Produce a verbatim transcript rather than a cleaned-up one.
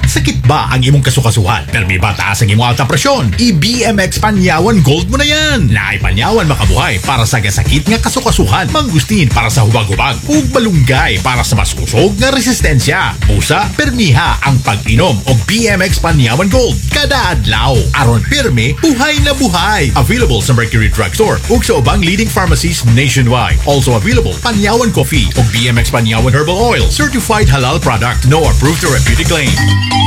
Sakit ba ang imong kasukasuhan? Permi ba taas ang imong alta presyon? I-B M X Panyawan Gold mo na yan. Naay Panyawan makabuhay para sa gasakit nga kasukasuhan. Mangustin para sa hubag-hubag. Ug malunggay para sa mas kusog nga resistensya. Busa, permiha ang pag-inom og B M X Panyawan Gold. Kada adlaw. Aron pirmi, buhay na buhay. Available sa Mercury Drugstore ug sa ubang leading pharmacies nationwide. Also available Panyawan Coffee ug B M X Panyawan Herbal Oil. Certified halal product. No approved therapeutic claim.